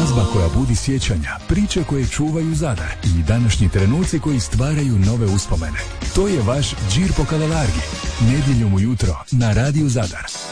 Glazba koja budi sjećanja, priče koje čuvaju Zadar i današnji trenuci koji stvaraju nove uspomene. To je vaš Džir po Kavalargi, nedjeljom ujutro na Radiju Zadar.